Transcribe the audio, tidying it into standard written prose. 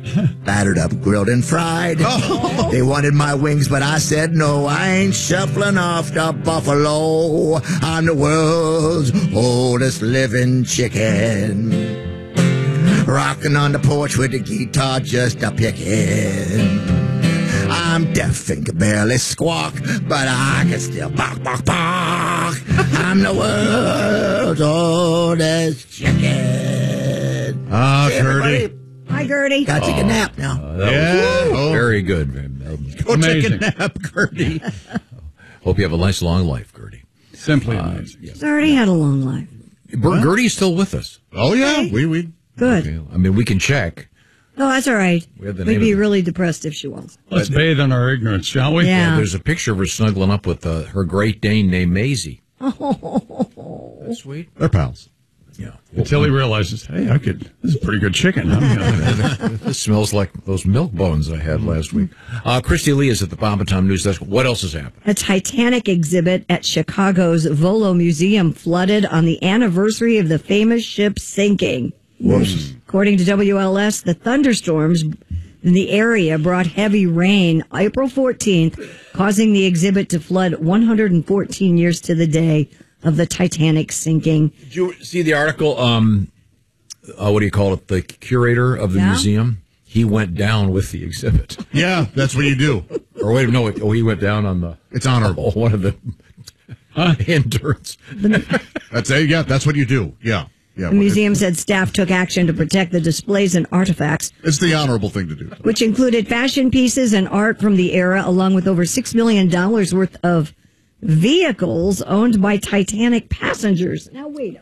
battered up, grilled, and fried. They wanted my wings, but I said no. I ain't shuffling off to Buffalo. I'm the world's oldest living chicken, rocking on the porch with the guitar just a picking. I'm deaf and can barely squawk, but I can still bark, bark, bark. I'm the world's oldest chicken. Gertie. Hi, Gertie. Gotta take a nap now. Very good. Go take a nap, Gertie. Hope you have a nice long life, Gertie. Simply amazing. She's already had a long life. Gertie's still with us. Oh, yeah. Okay. We Good. Okay. I mean, we can check. No, that's all right. We have the We'd name be of the- really depressed if she was. Let's bathe in our ignorance, shall we? Yeah. There's a picture of her snuggling up with her Great Dane named Maisie. Oh. That's sweet. They're pals. Yeah. Until he realizes, hey, this is pretty good chicken. This smells like those milk bones I had last week. Christy Lee is at the Bombatom News Desk. What else has happened? A Titanic exhibit at Chicago's Volo Museum flooded on the anniversary of the famous ship sinking. According to WLS, the thunderstorms in the area brought heavy rain April 14th, causing the exhibit to flood 114 years to the day of the Titanic sinking. Did you see the article? What do you call it? The curator of the museum. He went down with the exhibit. Yeah, that's what you do. Or wait, no. He went down on the. It's honorable. One of the interns. That's what you do. Yeah. The museum said staff took action to protect the displays and artifacts, It's the honorable thing to do. which included fashion pieces and art from the era, along with over $6 million worth of vehicles owned by Titanic passengers. Now, wait a